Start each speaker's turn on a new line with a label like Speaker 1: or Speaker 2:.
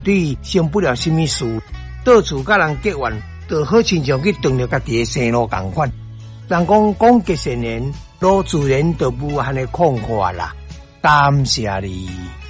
Speaker 1: 对成不了什么事，到处甲人结怨，就好亲像去断了家己的生路共款。人讲结善缘，路自然就无限的空阔啦。感谢你。